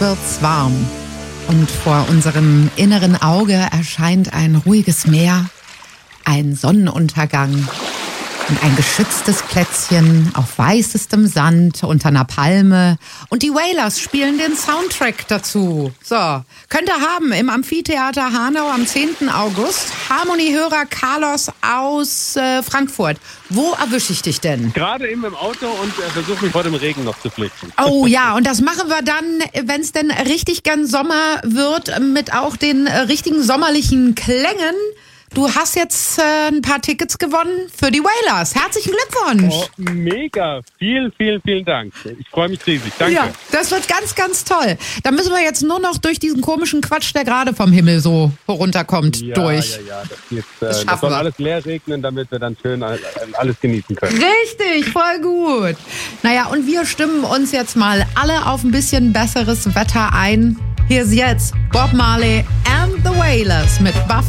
wird's warm. Und vor unserem inneren Auge erscheint ein ruhiges Meer, ein Sonnenuntergang und ein geschütztes Plätzchen auf weißestem Sand unter einer Palme. Und die Wailers spielen den Soundtrack dazu. So, könnt ihr haben im Amphitheater Hanau am 10. August. Harmoniehörer Carlos aus Frankfurt. Wo erwische ich dich denn? Gerade eben im Auto und versuche mich vor dem Regen noch zu flüchten. Oh ja, und das machen wir dann, wenn es denn richtig ganz Sommer wird, mit auch den richtigen sommerlichen Klängen. Du hast jetzt ein paar Tickets gewonnen für die Wailers. Herzlichen Glückwunsch. Oh, mega. Vielen Dank. Ich freue mich riesig. Danke. Ja, das wird ganz, ganz toll. Da müssen wir jetzt nur noch durch diesen komischen Quatsch, der gerade vom Himmel so runterkommt, durch. Ja. Das soll alles leer regnen, damit wir dann schön alles genießen können. Richtig, voll gut. Naja, und wir stimmen uns jetzt mal alle auf ein bisschen besseres Wetter ein. Hier ist jetzt Bob Marley and the Wailers mit Buffalo.